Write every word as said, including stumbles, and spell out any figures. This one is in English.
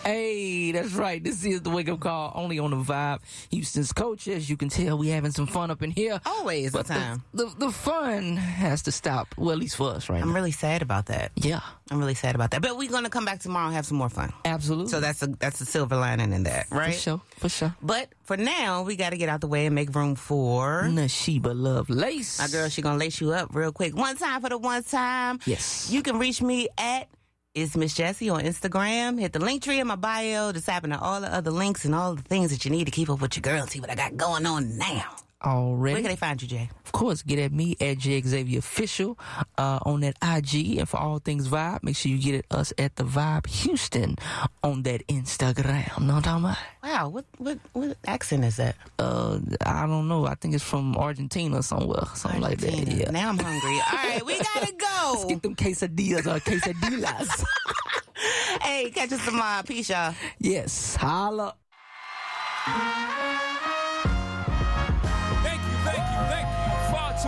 Hey, that's right. This is the Wake Up Call, only on the Vibe. Houston's coach, as you can tell, we having some fun up in here. Always the but time. The, the, the fun has to stop, well, at least for us right I'm now. really sad about that. Yeah. I'm really sad about that. But we're going to come back tomorrow and have some more fun. Absolutely. So that's a that's a silver lining in that, right? For sure, for sure. But for now, we got to get out the way and make room for... Nashiba Love Lace. My girl, she going to lace you up real quick. One time for the one time. Yes. You can reach me at It's Miss Jessie on Instagram. Hit the link tree in my bio to tap into all the other links and all the things that you need to keep up with your girl and see what I got going on now. Already. Where can they find you, Jay? Of course, get at me at J Xavier Official uh, on that I G. And for all things Vibe, make sure you get at us at the Vibe Houston on that Instagram. Know what I'm talking about? Wow, what what what accent is that? Uh, I don't know. I think it's from Argentina somewhere. Something Argentina. like that. Yeah. Now I'm hungry. All right, we gotta go. Let's get them quesadillas or quesadillas. Hey, catch us tomorrow. Peace, y'all. Yes. Holla.